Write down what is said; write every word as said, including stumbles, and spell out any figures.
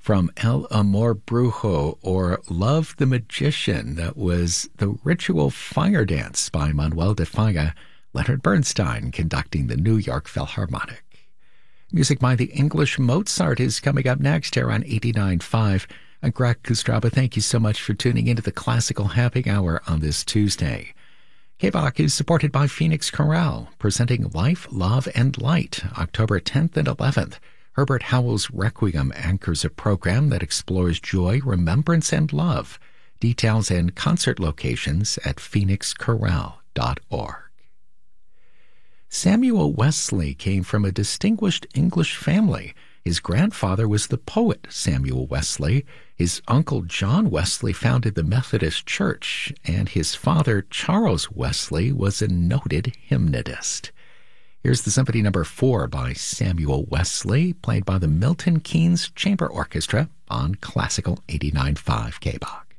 from El Amor Brujo, or Love the Magician. That was The Ritual Fire Dance by Manuel de Falla, Leonard Bernstein conducting the New York Philharmonic. Music by the English Mozart is coming up next here on eighty-nine point five. I'm Greg Kostraba. Thank you so much for tuning into the Classical Happy Hour on this Tuesday. K B O C is supported by Phoenix Chorale, presenting Life, Love, and Light, October tenth and eleventh. Herbert Howell's Requiem anchors a program that explores joy, remembrance, and love. Details and concert locations at phoenix chorale dot org. Samuel Wesley came from a distinguished English family. His grandfather was the poet Samuel Wesley. His uncle John Wesley founded the Methodist Church, and his father Charles Wesley was a noted hymnodist. Here's the Symphony Number Four by Samuel Wesley, played by the Milton Keynes Chamber Orchestra on Classical eighty-nine point five K B O C.